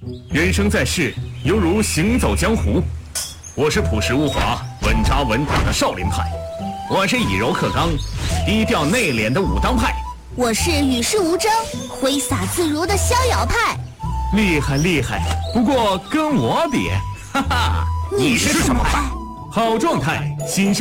人生在世，犹如行走江湖。我是朴实无华、稳扎稳打的少林派，我是以柔克刚、低调内敛的武当派， 我是与世无争、挥洒自如的逍遥派。 厉害厉害，不过跟我比，哈哈， 你是什么派？ 好状态，新